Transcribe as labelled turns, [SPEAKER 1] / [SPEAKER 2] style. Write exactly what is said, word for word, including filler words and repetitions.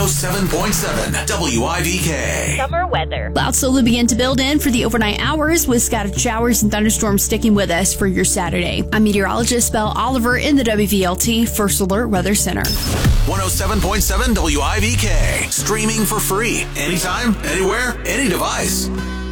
[SPEAKER 1] seven point seven W I V K.
[SPEAKER 2] Summer weather.
[SPEAKER 3] Clouds slowly begin to build in for the overnight hours, with scattered showers and thunderstorms sticking with us for your Saturday. I'm meteorologist Belle Oliver in the W V L T First Alert Weather Center.
[SPEAKER 1] one oh seven point seven W I V K. Streaming for free. Anytime, anywhere, any device.